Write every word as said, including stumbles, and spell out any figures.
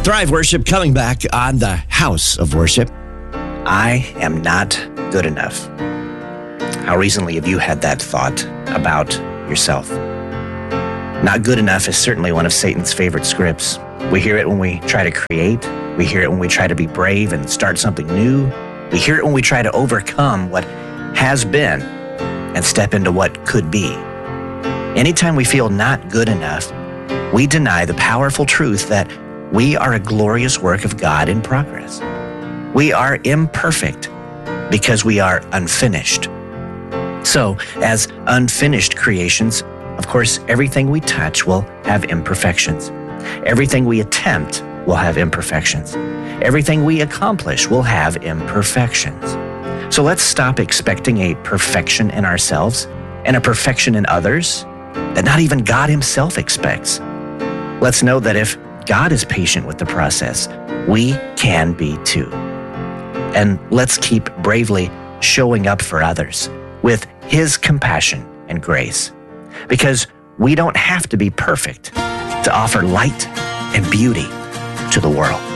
Thrive Worship coming back on the House of Worship. I am not good enough. How recently have you had that thought about yourself? Not good enough is certainly one of Satan's favorite scripts. We hear it when we try to create. We hear it when we try to be brave and start something new. We hear it when we try to overcome what has been and step into what could be. Anytime we feel not good enough, we deny the powerful truth that we are a glorious work of God in progress. We are imperfect because we are unfinished. So, as unfinished creations, of course, everything we touch will have imperfections. Everything we attempt will have imperfections. Everything we accomplish will have imperfections. So let's stop expecting a perfection in ourselves and a perfection in others that not even God himself expects. Let's know that if God is patient with the process, we can be too. And let's keep bravely showing up for others with his compassion and grace. Because we don't have to be perfect to offer light and beauty to the world.